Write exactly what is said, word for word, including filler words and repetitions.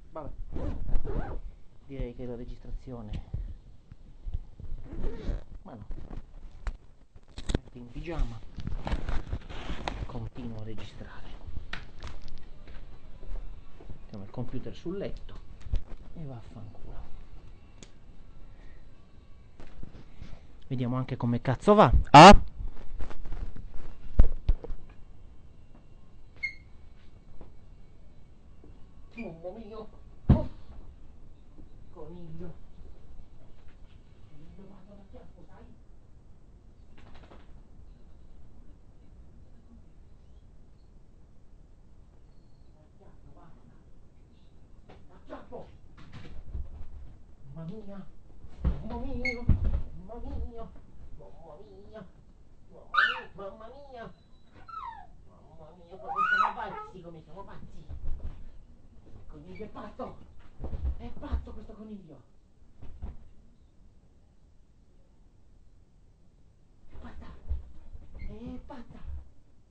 Vabbè, direi che la registrazione, ma no, metto in pigiama, continuo a registrare. Mettiamo il computer sul letto e vaffanculo. Vediamo anche come cazzo va. Ah! Mamma mia! Oh. Coniglio! Coniglio vado da chiappo, sai? Da chiappo, basta! Da chiappo! Mamma mia! Mamma mia! Mamma mia! Mamma mia! Mamma mia! Mamma mia! Come siamo pazzi! Come siamo pazzi! Il coniglio è pazzo! È pazzo questo coniglio!